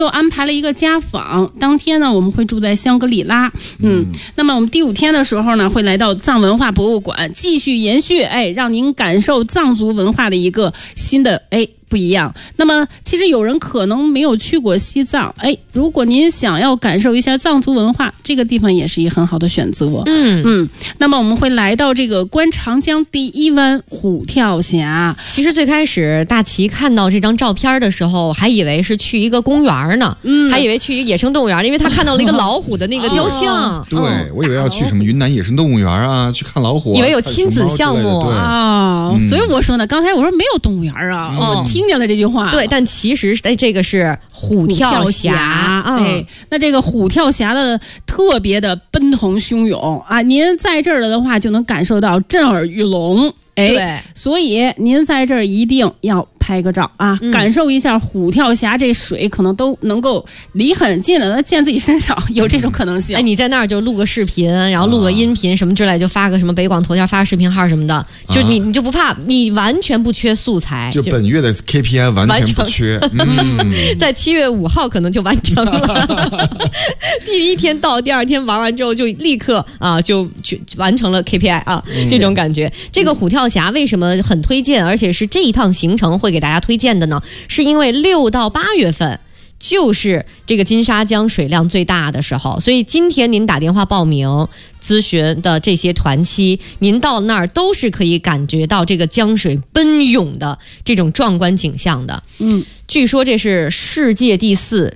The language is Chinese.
又安排了一个家访，当天呢我们会住在香格里拉，那么我们第5天的时候呢，会来到藏文化博物馆，继续延续，让您感受藏族文化的一个新的不一样。那么其实有人可能没有去过西藏，如果您想要感受一下藏族文化，这个地方也是一个很好的选择。那么我们会来到这个观长江第1湾虎跳峡。 其实最开始大齐看到这张照片的时候，还以为是去一个公园呢，还以为去一个野生动物园，因为他看到了一个老虎的那个雕像。 对，我以为要去什么云南野生动物园啊，去看老虎， 以为有亲子项目啊。所以我说呢，刚才我说没有动物园啊，我听见了这句话。 对，但其实这个是虎跳峡。 那这个虎跳峡的特别的奔腾汹涌啊，您在这儿了的话，就能感受到震耳欲聋。 对， 所以您在这儿一定要拍个照啊，感受一下虎跳峡，这水可能都能够离很近了，溅自己身上，有这种可能性。 你在那儿就录个视频，然后录个音频什么之类，就发个什么北广头条，发个视频号什么的，就你就不怕，你完全不缺素材。 就本月的 KPI 完全不缺。 在7月5号可能就完成了。第1天到，第2天玩完之后就立刻就去完成了 KPI 这种感觉。这个虎跳峡为什么很推荐，而且是这一趟行程会给大家推荐的呢？是因为6到8月份就是这个金沙江水量最大的时候，所以今天您打电话报名咨询的这些团期，您到那儿都是可以感觉到这个江水奔涌的这种壮观景象的。据说这是世界第4